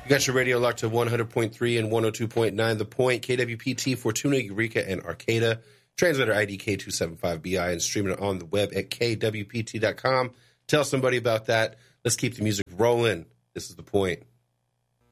You got your radio locked to 100.3 and 102.9 The Point, KWPT, Fortuna, Eureka, and Arcata. Translator ID K275BI and streaming it on the web at kwpt.com. Tell somebody about that. Let's keep the music rolling. This is The Point.